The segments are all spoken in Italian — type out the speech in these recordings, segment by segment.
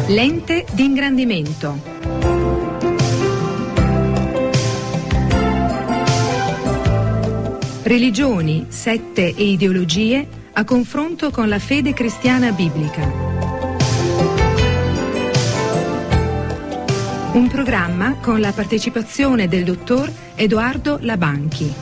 Lente di ingrandimento. Religioni, sette e ideologie a confronto con la fede cristiana biblica. Un programma con la partecipazione del dottor Edoardo Labanchi.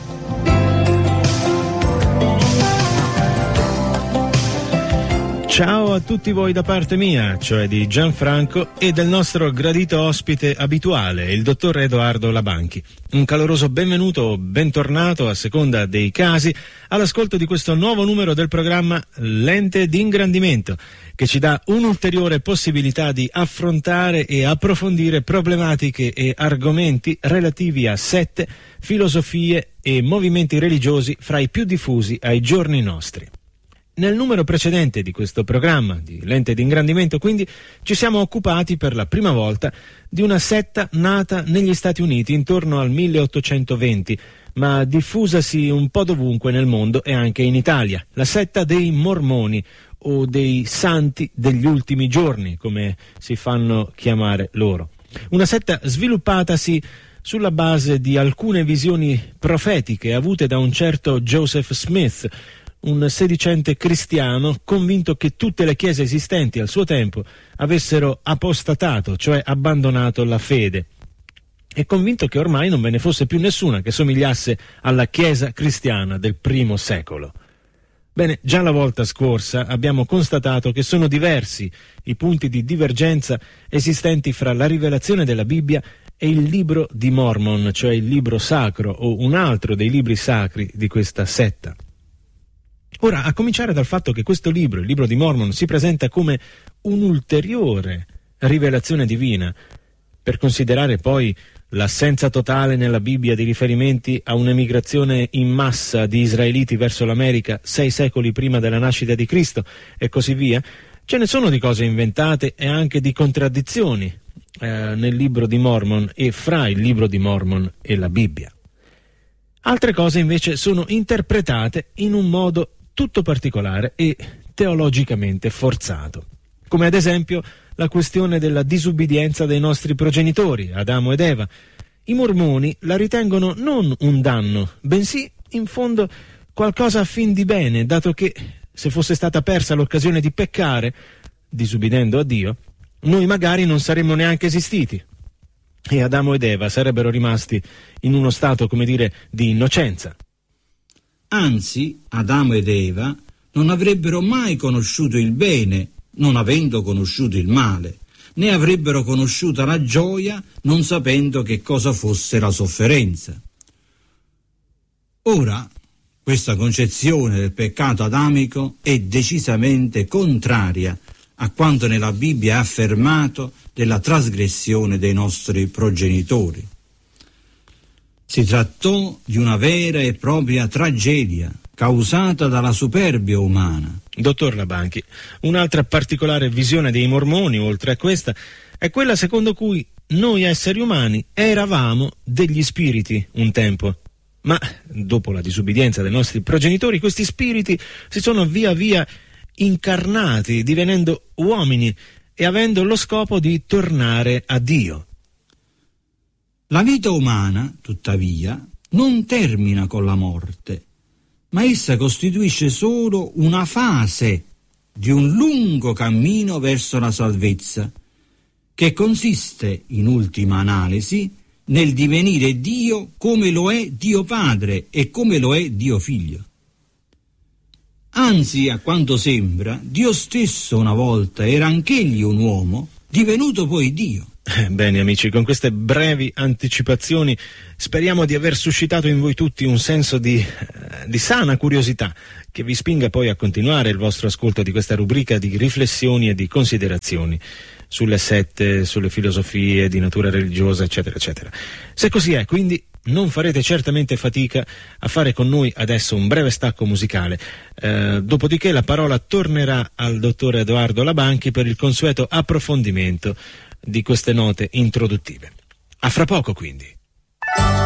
Ciao a tutti voi da parte mia, cioè di Gianfranco e del nostro gradito ospite abituale, il dottor Edoardo Labanchi. Un caloroso benvenuto o bentornato, a seconda dei casi, all'ascolto di questo nuovo numero del programma Lente di ingrandimento, che ci dà un'ulteriore possibilità di affrontare e approfondire problematiche e argomenti relativi a sette, filosofie e movimenti religiosi fra i più diffusi ai giorni nostri. Nel numero precedente di questo programma di Lente di ingrandimento, quindi, ci siamo occupati per la prima volta di una setta nata negli Stati Uniti intorno al 1820, ma diffusasi un po' dovunque nel mondo e anche in Italia, la setta dei Mormoni o dei Santi degli Ultimi Giorni, come si fanno chiamare loro. Una setta sviluppatasi sulla base di alcune visioni profetiche avute da un certo Joseph Smith, un sedicente cristiano convinto che tutte le chiese esistenti al suo tempo avessero apostatato, cioè abbandonato la fede, e convinto che ormai non ve ne fosse più nessuna che somigliasse alla chiesa cristiana del primo secolo. Bene, già la volta scorsa abbiamo constatato che sono diversi i punti di divergenza esistenti fra la rivelazione della Bibbia e il libro di Mormon, cioè il libro sacro o un altro dei libri sacri di questa setta. Ora, a cominciare dal fatto che questo libro, il libro di Mormon, si presenta come un'ulteriore rivelazione divina, per considerare poi l'assenza totale nella Bibbia di riferimenti a un'emigrazione in massa di israeliti verso l'America 6 secoli prima della nascita di Cristo e così via. Ce ne sono di cose inventate e anche di contraddizioni nel libro di Mormon e fra il libro di Mormon e la Bibbia. Altre cose invece sono interpretate in un modo tutto particolare e teologicamente forzato, come ad esempio la questione della disubbidienza dei nostri progenitori, Adamo ed Eva. I mormoni la ritengono non un danno, bensì, in fondo, qualcosa a fin di bene, dato che, se fosse stata persa l'occasione di peccare, disubbidendo a Dio, noi magari non saremmo neanche esistiti, e Adamo ed Eva sarebbero rimasti in uno stato, come dire, di innocenza. Anzi, Adamo ed Eva non avrebbero mai conosciuto il bene, non avendo conosciuto il male, né avrebbero conosciuta la gioia, non sapendo che cosa fosse la sofferenza. Ora, questa concezione del peccato adamico è decisamente contraria a quanto nella Bibbia è affermato della trasgressione dei nostri progenitori. Si trattò di una vera e propria tragedia causata dalla superbia umana. Dottor Labanchi, un'altra particolare visione dei mormoni, oltre a questa, è quella secondo cui noi esseri umani eravamo degli spiriti un tempo, ma dopo la disubbidienza dei nostri progenitori, questi spiriti si sono via via incarnati, divenendo uomini e avendo lo scopo di tornare a Dio. La vita umana, tuttavia, non termina con la morte, ma essa costituisce solo una fase di un lungo cammino verso la salvezza, che consiste, in ultima analisi, nel divenire Dio come lo è Dio Padre e come lo è Dio Figlio. Anzi, a quanto sembra, Dio stesso una volta era anch'egli un uomo, divenuto poi Dio. Bene amici, con queste brevi anticipazioni speriamo di aver suscitato in voi tutti un senso di sana curiosità che vi spinga poi a continuare il vostro ascolto di questa rubrica di riflessioni e di considerazioni sulle sette, sulle filosofie di natura religiosa, eccetera, eccetera. Se così è, quindi, non farete certamente fatica a fare con noi adesso un breve stacco musicale, dopodiché la parola tornerà al dottor Edoardo Labanchi per il consueto approfondimento di queste note introduttive. A fra poco, quindi.